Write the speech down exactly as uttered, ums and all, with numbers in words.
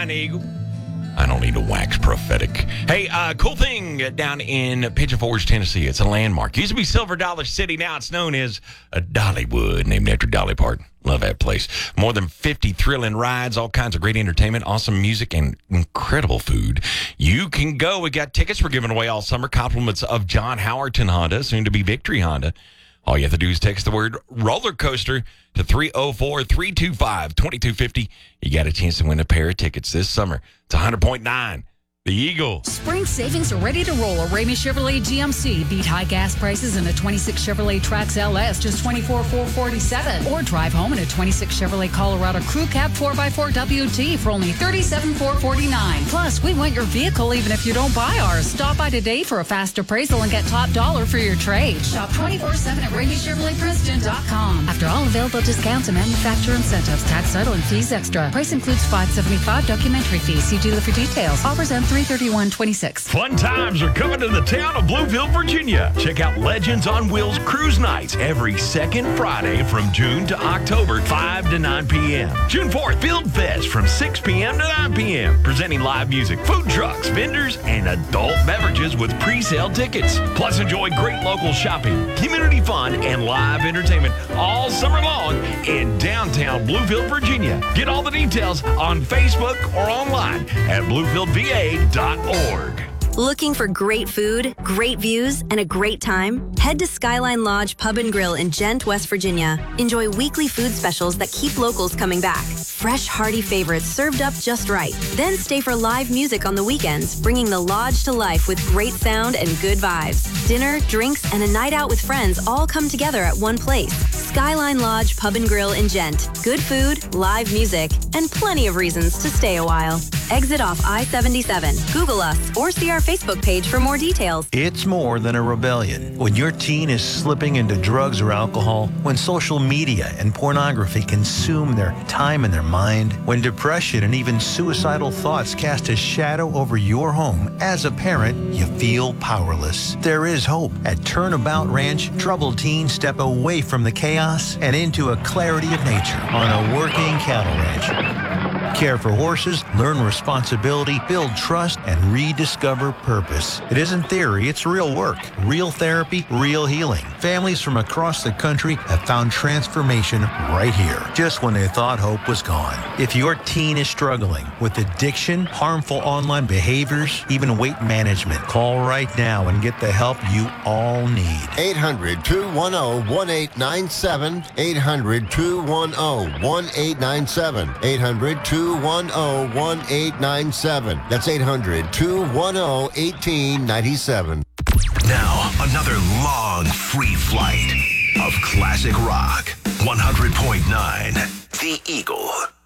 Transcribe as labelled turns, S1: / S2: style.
S1: Flying Eagle. I don't need to wax prophetic. Hey, uh, cool thing down in Pigeon Forge, Tennessee. It's a landmark. Used to be Silver Dollar City. Now it's known as a Dollywood, named after Dolly Parton. Love that place. More than fifty thrilling rides, all kinds of great entertainment, awesome music, and incredible food. You can go. We got tickets we're giving away all summer. Compliments of John Howerton Honda, soon to be Victory Honda. All you have to do is text the word roller coaster to three oh four, three two five, two two five oh. You got a chance to win a pair of tickets this summer. It's one hundred point nine. The Eagle.
S2: Spring savings are ready to roll. A Ramey Chevrolet G M C beat high gas prices in a twenty-six Chevrolet Trax L S, just twenty-four thousand four hundred forty-seven dollars. Or drive home in a twenty-six Chevrolet Colorado Crew Cab four by four W T for only thirty-seven thousand four hundred forty-nine dollars. Plus, we want your vehicle even if you don't buy ours. Stop by today for a fast appraisal and get top dollar for your trade. Shop twenty-four seven at Ramey Chevrolet Princeton dot com. After all available discounts and manufacturer incentives, tax settlement fees extra. Price includes five hundred seventy-five dollars documentary fees. See dealer for details. Offers end three thirty-one twenty-six.
S3: Fun times are coming to the town of Bluefield, Virginia. Check out Legends on Wheels Cruise Nights every second Friday from June to October, five to nine p.m. June fourth, Field Fest from six p.m. to nine p.m. Presenting live music, food trucks, vendors, and adult beverages with pre-sale tickets. Plus, enjoy great local shopping, community fun, and live entertainment all summer long in downtown Bluefield, Virginia. Get all the details on Facebook or online at bluefield v a dot org.
S4: Looking for great food, great views, and a great time? Head to Skyline Lodge Pub and Grill in Gent, West Virginia. Enjoy weekly food specials that keep locals coming back. Fresh, hearty favorites served up just right. Then stay for live music on the weekends, bringing the lodge to life with great sound and good vibes. Dinner, drinks, and a night out with friends all come together at one place. Skyline Lodge Pub and Grill in Gent. Good food, live music, and plenty of reasons to stay a while. Exit off I seventy-seven. Google us or see our Facebook page for more details.
S5: It's more than a rebellion. When your teen is slipping into drugs or alcohol, when social media and pornography consume their time and their mind, when depression and even suicidal thoughts cast a shadow over your home, as a parent, you feel powerless. There is hope. At Turnabout Ranch, troubled teens step away from the chaos and into a clarity of nature on a working cattle ranch. Care for horses, learn responsibility, build trust, and rediscover purpose. It isn't theory, it's real work. Real therapy, real healing. Families from across the country have found transformation right here, just when they thought hope was gone. If your teen is struggling with addiction, harmful online behaviors, even weight management, call right now and get the help you all need.
S6: eight hundred, two one zero, one eight nine seven. eight hundred, two one zero, one eight nine seven. eight hundred, two one zero, one eight nine seven. That's eight hundred, two one zero, one eight nine seven.
S3: Now, another long free flight of classic rock. one hundred point nine, The Eagle.